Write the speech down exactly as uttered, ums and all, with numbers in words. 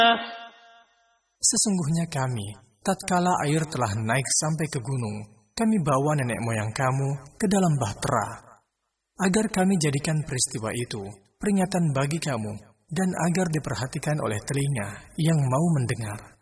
Sesungguhnya kami, tatkala air telah naik sampai ke gunung, kami bawa nenek moyang kamu ke dalam bahtera, agar kami jadikan peristiwa itu peringatan bagi kamu, dan agar diperhatikan oleh telinga yang mau mendengar.